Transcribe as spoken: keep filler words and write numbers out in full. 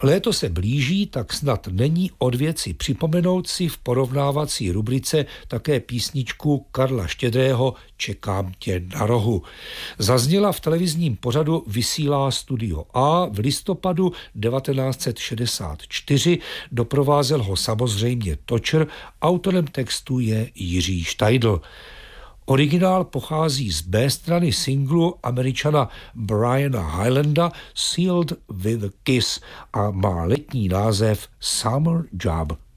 Léto se blíží, tak snad není od věci připomenout si v porovnávací rubrice také písničku Karla Štědrého Čekám tě na rohu. Zazněla v televizním pořadu Vysílá Studio A v listopadu devatenáct set šedesát čtyři, doprovázel ho samozřejmě točer, autorem textu je Jiří Štajdl. Originál pochází z B strany singlu Američana Briana Highlanda Sealed with a Kiss a má letní název Summer Job